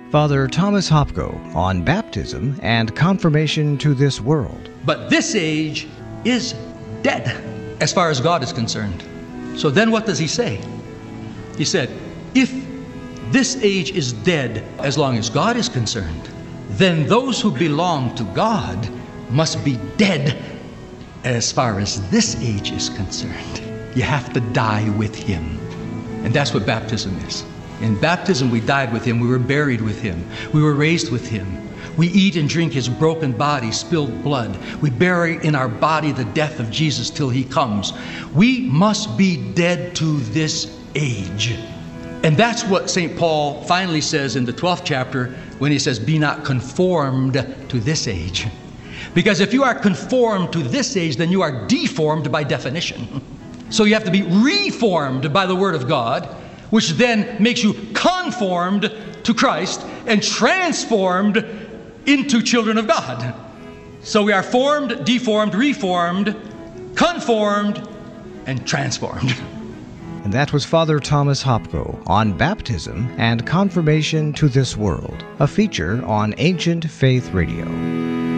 Father Thomas Hopko on baptism and confirmation to this world. But this age is dead as far as God is concerned. So then what does he say? He said, if this age is dead as long as God is concerned, then those who belong to God must be dead as far as this age is concerned. You have to die with him. And that's what baptism is. In baptism, we died with him. We were buried with him. We were raised with him. We eat and drink his broken body, spilled blood. We bury in our body the death of Jesus till he comes. We must be dead to this age. And that's what St. Paul finally says in the 12th chapter when he says, be not conformed to this age. Because if you are conformed to this age, then you are deformed by definition. So you have to be reformed by the Word of God, which then makes you conformed to Christ and transformed into children of God. So we are formed, deformed, reformed, conformed, and transformed. And that was Father Thomas Hopko on baptism and confirmation to this world, a feature on Ancient Faith Radio.